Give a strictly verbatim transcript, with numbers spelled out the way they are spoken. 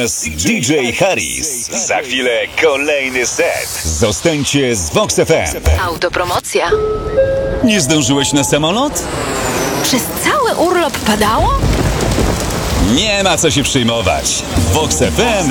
D J Harris. Za chwilę kolejny set. Zostańcie z Vox F M. Autopromocja. Nie zdążyłeś na samolot? Przez cały urlop padało? Nie ma co się przejmować. Vox F M